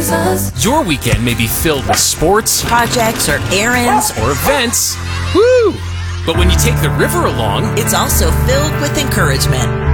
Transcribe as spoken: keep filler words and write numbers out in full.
Jesus. Your weekend may be filled with sports, projects, or errands, or events. Woo! But when you take the river along, it's also filled with encouragement.